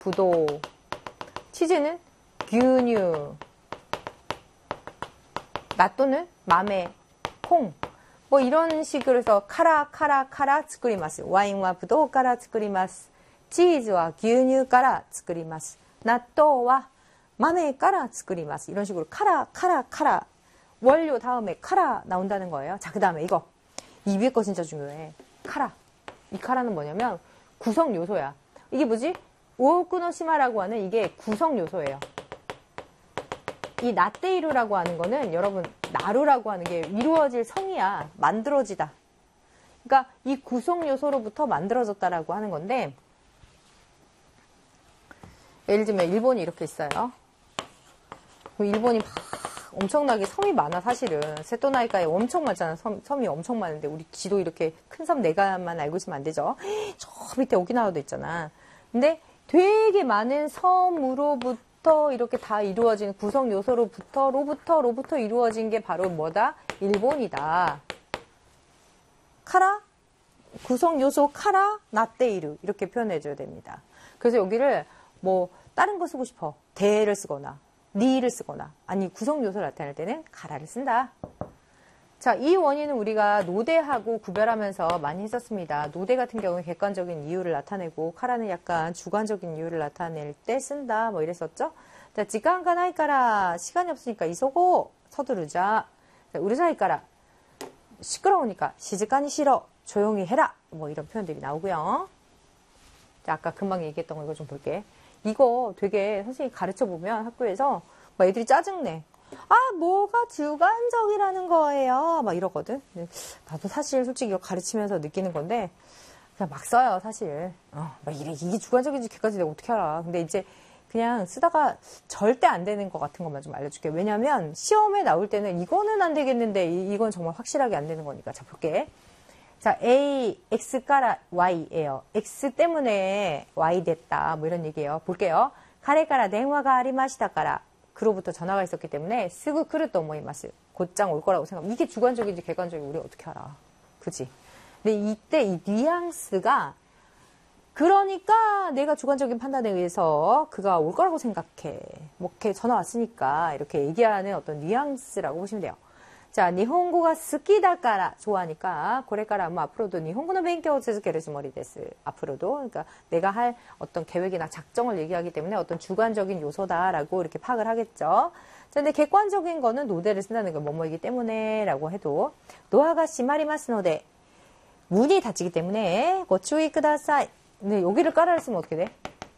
부도, 치즈는 규뉴, 나또는 맘에, 콩. 뭐 이런 식으로 해서 카라 츠쿠리마스. 와인과 부도から作ります. 치즈와 규뉴から作ります. 나또와 맘에から作ります. 이런 식으로 카라. 원료 다음에 카라 나온다는 거예요. 자, 그 다음에 이거. 이 위에 거 진짜 중요해. 카라. 이 카라는 뭐냐면 구성 요소야. 이게 뭐지? 오쿠노시마라고 하는 이게 구성 요소예요. 이 나테이루라고 하는 거는 여러분 나루라고 하는 게 이루어질 성이야. 만들어지다. 그러니까 이 구성 요소로부터 만들어졌다라고 하는 건데 예를 들면 일본이 이렇게 있어요. 일본이 막 엄청나게 섬이 많아 사실은. 세토나이카에 엄청 많잖아. 섬이 엄청 많은데 우리 지도 이렇게 큰 섬 내가만 알고 있으면 안 되죠. 저 밑에 오키나와도 있잖아. 근데 되게 많은 섬으로부터 이렇게 다 이루어진 구성 요소로부터 이루어진 게 바로 뭐다? 일본이다. 카라? 구성 요소 카라 나테이루 이렇게 표현해줘야 됩니다. 그래서 여기를 뭐 다른 거 쓰고 싶어. 대를 쓰거나 니를 쓰거나 아니 구성 요소를 나타낼 때는 카라를 쓴다. 자, 이 원인은 우리가 노대하고 구별하면서 많이 했었습니다. 노대 같은 경우는 객관적인 이유를 나타내고 카라는 약간 주관적인 이유를 나타낼 때 쓴다. 뭐 이랬었죠. 자, 지간가 나이까라 시간이 없으니까 이소고 서두르자. 우르사이까라 시끄러우니까 시즈카니 싫어 조용히 해라. 뭐 이런 표현들이 나오고요. 자, 아까 금방 얘기했던 거 이거 좀 볼게. 이거 되게 선생님이 가르쳐 보면 학교에서 막 애들이 짜증내. 아, 뭐가 주관적이라는 거예요. 막 이러거든. 나도 사실 솔직히 이거 가르치면서 느끼는 건데, 그냥 막 써요, 사실. 막 이게 주관적인지 객관적인지 내가 어떻게 알아. 근데 이제 그냥 쓰다가 절대 안 되는 것 같은 것만 좀 알려줄게. 왜냐면 시험에 나올 때는 이거는 안 되겠는데, 이건 정말 확실하게 안 되는 거니까. 자, 볼게. 자, A, X가라 Y예요. X 때문에 Y 됐다. 뭐 이런 얘기예요. 볼게요. 가레가라電話が 아리마시다가라. 그로부터 전화가 있었기 때문에 쓰고 그릇도 오모이마스. 곧장 올 거라고 생각하면 이게 주관적인지 객관적인지 우리가 어떻게 알아. 그치? 근데 이때 이 뉘앙스가 그러니까 내가 주관적인 판단에 의해서 그가 올 거라고 생각해. 뭐 이렇게 전화 왔으니까 이렇게 얘기하는 어떤 뉘앙스라고 보시면 돼요. 자, 니혼고가 스키다까라 좋아하니까 고래까라 뭐 앞으로도 니혼고의勉強を続けるつもりです. 앞으로도 그러니까 내가 할 어떤 계획이나 작정을 얘기하기 때문에 어떤 주관적인 요소다라고 이렇게 파악을 하겠죠. 자, 근데 객관적인 거는 노대를 쓴다는 거 뭐뭐이기 때문에라고 해도 노아가 시마리마스노데 문이 닫히기 때문에 고추이 쿠다사이. 근데 여기를 까라를 쓰면 어떻게 돼?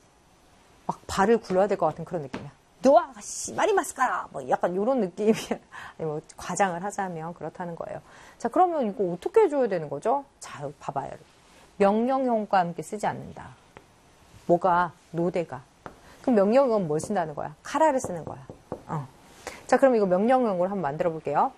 막 발을 굴러야 될 것 같은 그런 느낌이야. 노아가 시마리마스카라 뭐 약간 이런 느낌이야. 아니 뭐 과장을 하자면 그렇다는 거예요. 자, 그러면 이거 어떻게 해줘야 되는 거죠? 자, 봐봐요. 명령형과 함께 쓰지 않는다. 뭐가? 노대가. 그럼 명령형은 뭘 쓴다는 거야? 카라를 쓰는 거야. 자, 그럼 이거 명령형으로 한번 만들어 볼게요.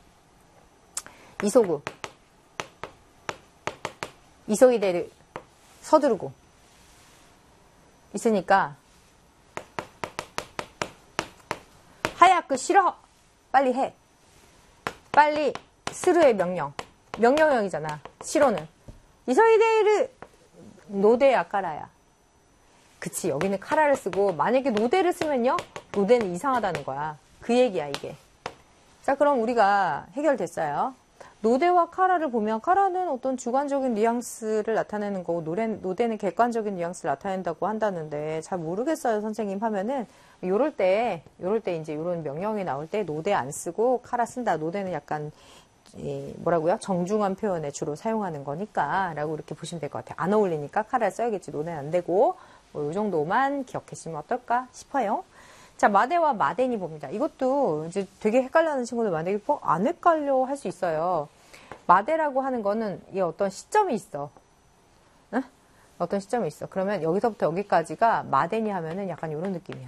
이소구. 이소이데를 서두르고. 있으니까 하야크 싫어. 빨리 해. 빨리 스르의 명령. 명령형이잖아. 싫어는. 이소이데이르 노데야 카라야. 그치, 여기는 카라를 쓰고 만약에 노데를 쓰면요. 노데는 이상하다는 거야. 그 얘기야 이게. 자, 그럼 우리가 해결됐어요. 노대와 카라를 보면 카라는 어떤 주관적인 뉘앙스를 나타내는 거고 노대는 객관적인 뉘앙스를 나타낸다고 한다는데 잘 모르겠어요 선생님 하면은 요럴 때 이제 요런 명령이 나올 때 노대 안 쓰고 카라 쓴다. 노대는 약간 뭐라고요? 정중한 표현에 주로 사용하는 거니까 라고 이렇게 보시면 될 것 같아요. 안 어울리니까 카라를 써야겠지. 노대는 안 되고 뭐 요 정도만 기억하시면 어떨까 싶어요. 자, 마대와 마덴이 봅니다. 이것도 이제 되게 헷갈려하는 친구들 만약에 안 헷갈려 할 수 있어요. 마대라고 하는 거는 이 어떤 시점이 있어. 응? 어떤 시점이 있어. 그러면 여기서부터 여기까지가 마덴이 하면은 약간 이런 느낌이야.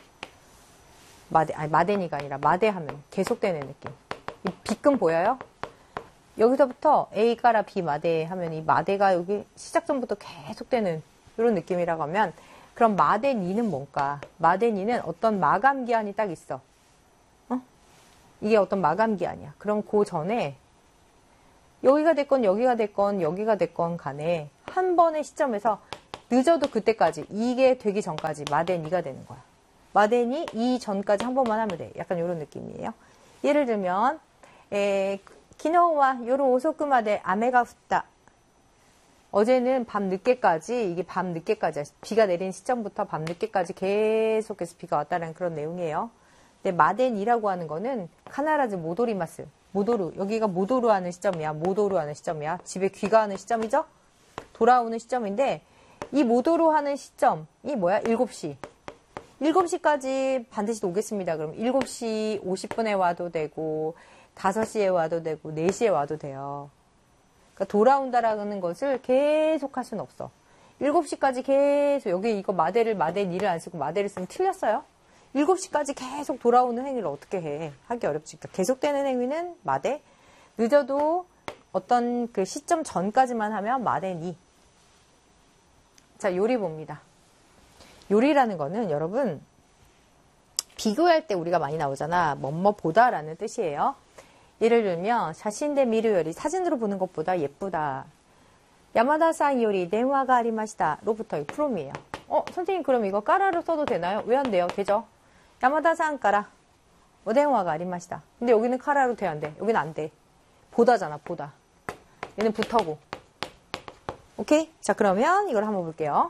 마덴이가 아니라 마대하면 계속되는 느낌. 이 B끔 보여요? 여기서부터 A가라 B 마대 하면 이 마대가 여기 시작점부터 계속되는 이런 느낌이라고 하면 그럼 마데니는 뭔가? 마데니는 어떤 마감 기한이 딱 있어. 이게 어떤 마감 기한이야. 그럼 그 전에 여기가 됐건 여기가 됐건 여기가 됐건 간에 한 번의 시점에서 늦어도 그때까지, 이게 되기 전까지 마덴이가 되는 거야. 마덴이 이 전까지 한 번만 하면 돼. 약간 이런 느낌이에요. 예를 들면 기노와 요로 오소쿠마데 아메가 붓다. 어제는 밤 늦게까지, 이게 밤 늦게까지, 비가 내린 시점부터 밤 늦게까지 계속해서 비가 왔다는 그런 내용이에요. 근데 마덴이라고 하는 거는 카나라즈 모도리마스. 모도루. 여기가 모도루 하는 시점이야. 모도루 하는 시점이야. 집에 귀가하는 시점이죠? 돌아오는 시점인데, 이 모도루 하는 시점이 뭐야? 7시. 7시까지 반드시 오겠습니다. 그럼 7시 50분에 와도 되고, 5시에 와도 되고, 4시에 와도 돼요. 그러니까 돌아온다라는 것을 계속 할 수는 없어. 7시까지 계속, 여기 이거 마덴이를 안 쓰고 마덴을 쓰면 틀렸어요? 7시까지 계속 돌아오는 행위를 어떻게 해? 하기 어렵지. 그러니까 계속되는 행위는 마데, 늦어도 어떤 그 시점 전까지만 하면 마덴이. 자, 요리 봅니다. 요리라는 거는 여러분, 비교할 때 우리가 많이 나오잖아. 뭐뭐 보다라는 뜻이에요. 예를 들면 자신대 미루 요리, 사진으로 보는 것보다 예쁘다. 야마다산 요리電話が 아리마시다 로부터 프롬이에요. 선생님 그럼 이거 까라로 써도 되나요? 왜 안 돼요? 되죠? 야마다산 까라電話が 아리마시다. 근데 여기는 카라로 돼, 안 돼? 여기는 안 돼. 보다잖아, 보다. 얘는 붙어고. 오케이? 자, 그러면 이걸 한번 볼게요.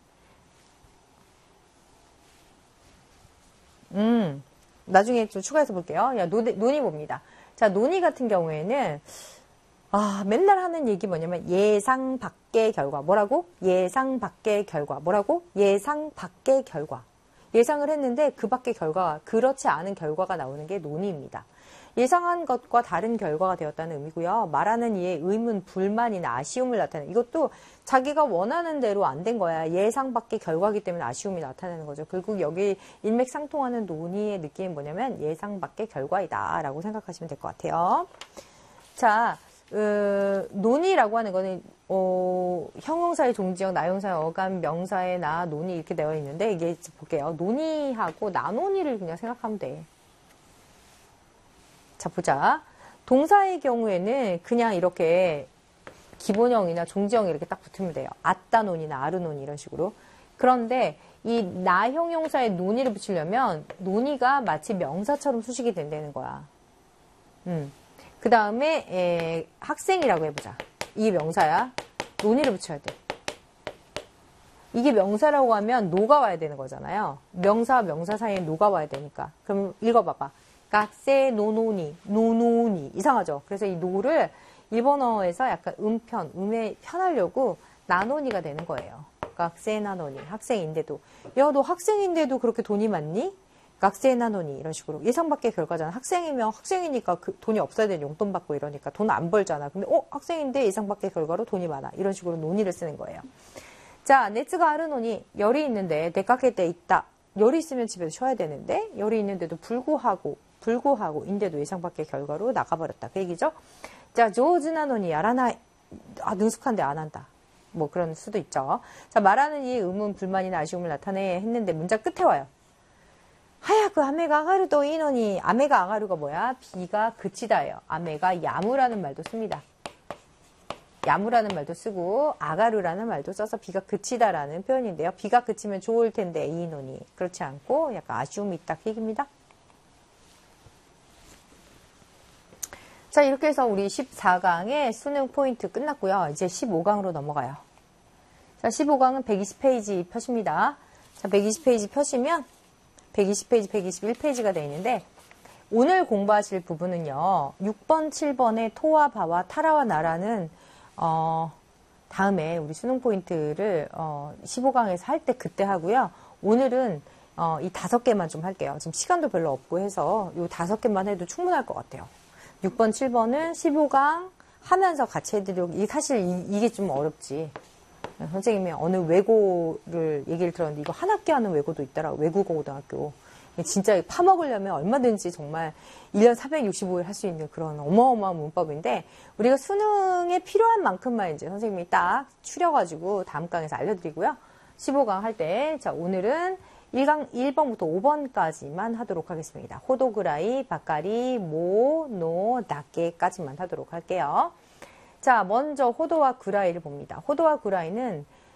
나중에 좀 추가해서 볼게요. 야, 논의 봅니다. 자, 논의 같은 경우에는, 맨날 하는 얘기 뭐냐면, 예상 밖의 결과. 뭐라고? 예상 밖의 결과. 뭐라고? 예상 밖의 결과. 예상을 했는데 그 밖의 결과가, 그렇지 않은 결과가 나오는 게 논의입니다. 예상한 것과 다른 결과가 되었다는 의미고요. 말하는 이의 의문, 불만이나 아쉬움을 나타내는, 이것도 자기가 원하는 대로 안 된 거야. 예상 밖의 결과이기 때문에 아쉬움이 나타나는 거죠. 결국 여기 일맥상통하는 논의의 느낌은 뭐냐면 예상 밖의 결과이다 라고 생각하시면 될 것 같아요. 자, 논의라고 하는 거는 형용사의 종지형, 나용사의 어감, 명사의 나, 논의 이렇게 되어 있는데, 이게 볼게요. 논의하고 나논의를 그냥 생각하면 돼. 자, 보자. 동사의 경우에는 그냥 이렇게 기본형이나 종지형이 이렇게 딱 붙으면 돼요. 아따논이나 아르논이 이런 식으로. 그런데 이 나 형용사에 논의를 붙이려면 논의가 마치 명사처럼 수식이 된다는 거야. 그 다음에 학생이라고 해보자. 이게 명사야. 논의를 붙여야 돼. 이게 명사라고 하면 노가 와야 되는 거잖아요. 명사와 명사 사이에 노가 와야 되니까. 그럼 읽어봐봐. 각세 노노니, 노노니. 이상하죠? 그래서 이 노를 일본어에서 약간 음에 편하려고 나노니가 되는 거예요. 각세 나노니. 학생인데도. 야, 너 학생인데도 그렇게 돈이 많니? 각세 나노니. 이런 식으로. 예상 밖의 결과잖아. 학생이면 학생이니까 돈이 없어야 되는 용돈 받고 이러니까 돈 안 벌잖아. 근데 학생인데 예상 밖의 결과로 돈이 많아. 이런 식으로 논의를 쓰는 거예요. 자, 네츠가 아르노니. 열이 있는데 데카게 때 있다. 열이 있으면 집에서 쉬어야 되는데 열이 있는데도 불구하고인데도 예상 밖의 결과로 나가버렸다. 그 얘기죠. 자, 조즈나노니 야라나. 능숙한데 안 한다. 뭐 그런 수도 있죠. 자, 말하는 이 의문, 불만이나 아쉬움을 나타내 했는데 문장 끝에 와요. 하야그 아메가 아가루도 이노니. 아메가 아가루가 뭐야? 비가 그치다예요. 아메가 야무라는 말도 씁니다. 야무라는 말도 쓰고 아가루라는 말도 써서 비가 그치다라는 표현인데요. 비가 그치면 좋을 텐데 이노니. 그렇지 않고 약간 아쉬움이 있다 그 얘기입니다. 자, 이렇게 해서 우리 14강의 수능 포인트 끝났고요. 이제 15강으로 넘어가요. 자, 15강은 120페이지 펴십니다. 자, 120페이지 펴시면 120페이지, 121페이지가 되어 있는데 오늘 공부하실 부분은요. 6번, 7번의 토와 바와 타라와 나라는 다음에 우리 수능 포인트를 15강에서 할 때 그때 하고요. 오늘은 이 5개만 좀 할게요. 지금 시간도 별로 없고 해서 이 5개만 해도 충분할 것 같아요. 6번, 7번은 15강 하면서 같이 해드리고, 사실 이게 좀 어렵지. 선생님이 어느 외고를 얘기를 들었는데 이거 한 학기 하는 외고도 있더라고. 외국어 고등학교. 진짜 파먹으려면 얼마든지 정말 1년 365일 할 수 있는 그런 어마어마한 문법인데 우리가 수능에 필요한 만큼만 이제 선생님이 딱 추려가지고 다음 강에서 알려드리고요. 15강 할 때, 자, 오늘은 1강 1번부터 5번까지만 하도록 하겠습니다. 호도그라이, 바까리, 모, 노, 나케까지만 하도록 할게요. 자, 먼저 호도와 구라이를 봅니다. 호도와 구라이는, 자,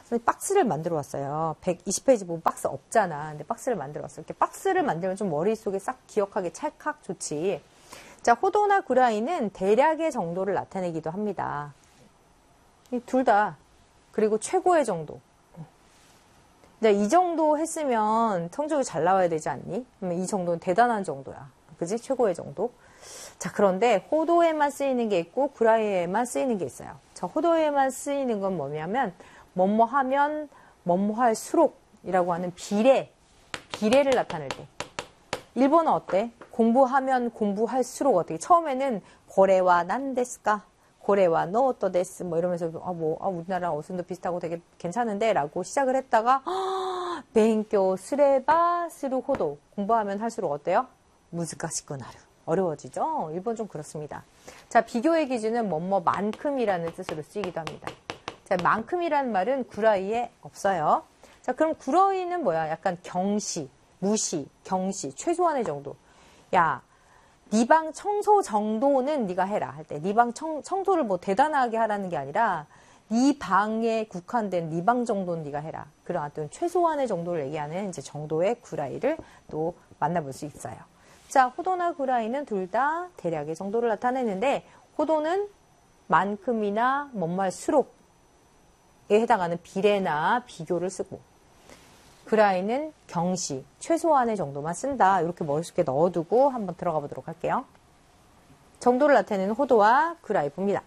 박스를 만들어 왔어요. 120페이지 보면 박스 없잖아. 근데 박스를 만들어 왔어요. 이렇게 박스를 만들면 좀 머릿속에 싹 기억하기 찰칵 좋지. 자, 호도나 구라이는 대략의 정도를 나타내기도 합니다. 둘 다. 그리고 최고의 정도. 자, 이 정도 했으면 성적이 잘 나와야 되지 않니? 그러면 이 정도는 대단한 정도야. 그지? 최고의 정도. 자, 그런데 호도에만 쓰이는 게 있고 구라이에만 쓰이는 게 있어요. 자, 호도에만 쓰이는 건 뭐냐면 뭐뭐 하면 뭐뭐 할수록이라고 하는 비례를 나타낼 때. 일본어 어때? 공부하면 공부할수록 어떻게? 처음에는 고래와 난데스까? 고래와 노또 데스 뭐 이러면서 우리나라 어순도 비슷하고 되게 괜찮은데 라고 시작을 했다가 벤교 스레바 스루 호도 공부하면 할수록 어때요? 무즈카시쿠나루 어려워지죠? 일본 좀 그렇습니다. 자, 비교의 기준은 뭐뭐만큼이라는 뜻으로 쓰이기도 합니다. 자, 만큼이라는 말은 구라이에 없어요. 자, 그럼 구라이는 뭐야? 약간 경시, 무시, 경시, 최소한의 정도. 야, 네 방 청소 정도는 네가 해라 할 때 네 방 청소를 뭐 대단하게 하라는 게 아니라 네 방에 국한된 네 방 정도는 네가 해라. 그런 어떤 최소한의 정도를 얘기하는 이제 정도의 구라이를 또 만나볼 수 있어요. 자, 호도나 구라이는 둘 다 대략의 정도를 나타내는데 호도는 만큼이나 뭐뭐할수록에 해당하는 비례나 비교를 쓰고 구라이는 경시, 최소한의 정도만 쓴다. 이렇게 머릿속에 넣어두고 한번 들어가 보도록 할게요. 정도를 나타내는 호도와 구라이 봅니다.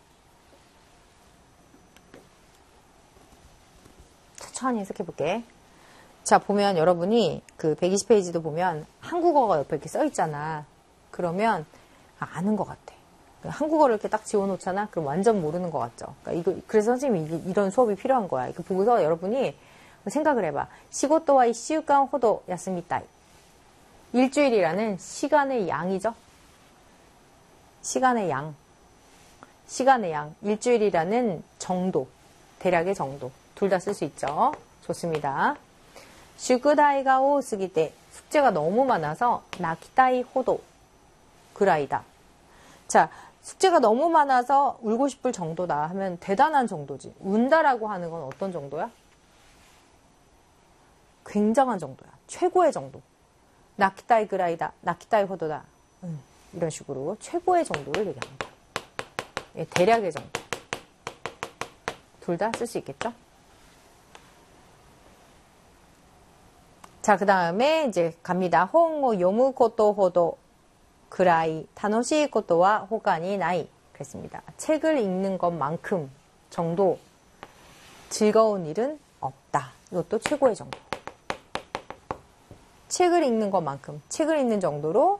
천천히 해석해 볼게. 자, 보면 여러분이 그 120페이지도 보면 한국어가 옆에 이렇게 써 있잖아. 그러면 아는 것 같아. 한국어를 이렇게 딱 지워놓잖아. 그럼 완전 모르는 것 같죠. 그래서 선생님이 이런 수업이 필요한 거야. 이거 보고서 여러분이 생각을 해봐. 시고토와 1週間 호도 야스미타이. 일주일이라는 시간의 양이죠. 시간의 양. 시간의 양. 일주일이라는 정도. 대략의 정도. 둘 다 쓸 수 있죠. 좋습니다. 슈쿠다이가 오스기때 숙제가 너무 많아서 나키타이 호도 그라이다. 자, 숙제가 너무 많아서 울고 싶을 정도다 하면 대단한 정도지. 운다라고 하는 건 어떤 정도야? 굉장한 정도야. 최고의 정도. 나키타이 그라이다. 나키타이 호도다. 이런 식으로 최고의 정도를 얘기합니다. 예, 대략의 정도. 둘 다 쓸 수 있겠죠? 자, 그 다음에 이제 갑니다. 혼고 요무 코토 호도 그라이 타노시 코토와 호가니 나이. 그랬습니다. 책을 읽는 것만큼 정도 즐거운 일은 없다. 이것도 최고의 정도. 책을 읽는 것만큼, 책을 읽는 정도로,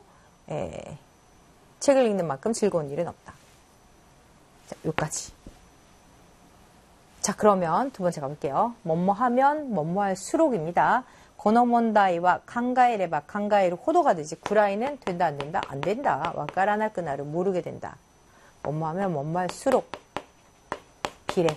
책을 읽는 만큼 즐거운 일은 없다. 자, 여기까지. 자, 그러면 두 번째 가볼게요. 뭐뭐 하면 뭐뭐 할수록입니다. 고노몬다이와 칸가에레바 칸가에르 호도가 되지. 구라이는 된다 안 된다? 안 된다. 와까라나끄나를 모르게 된다. 뭐뭐 하면 뭐뭐 할수록 비례.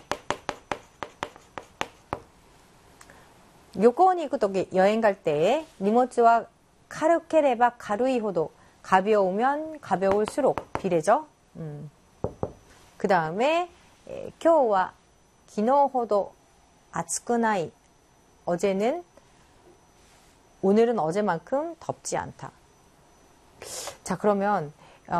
요코니行くとき 여행 갈 때 니모츠와 카르케레바 가루이 호도 가벼우면 가벼울수록 비례죠. 그 다음에 今日は 昨日ほど 아츠쿠나이 어제는 오늘은 어제만큼 덥지 않다. 자, 그러면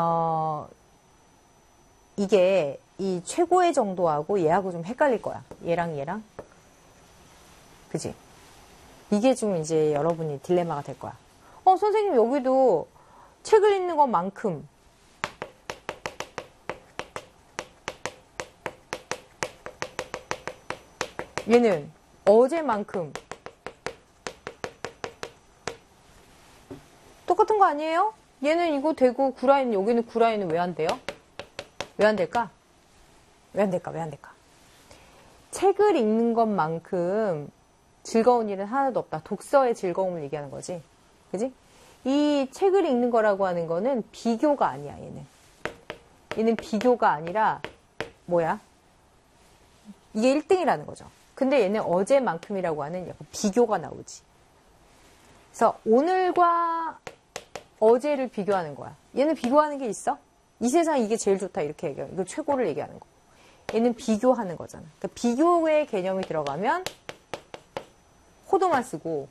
이게 이 최고의 정도하고 얘하고 좀 헷갈릴 거야. 얘랑 그지? 이게 좀 이제 여러분이 딜레마가 될 거야. 선생님 여기도 책을 읽는 것만큼 얘는 어제만큼 똑같은 거 아니에요? 얘는 이거 되고 구라이는 여기는 구라이는 왜 안 돼요? 왜 안 될까? 왜 안 될까? 책을 읽는 것만큼 즐거운 일은 하나도 없다. 독서의 즐거움을 얘기하는 거지. 그지? 이 책을 읽는 거라고 하는 거는 비교가 아니야, 얘는 비교가 아니라, 뭐야? 이게 1등이라는 거죠. 근데 얘는 어제만큼이라고 하는 약간 비교가 나오지. 그래서 오늘과 어제를 비교하는 거야. 얘는 비교하는 게 있어? 이 세상 이게 제일 좋다, 이렇게 얘기해요. 이거 최고를 얘기하는 거. 얘는 비교하는 거잖아. 그러니까 비교의 개념이 들어가면 호도만 쓰고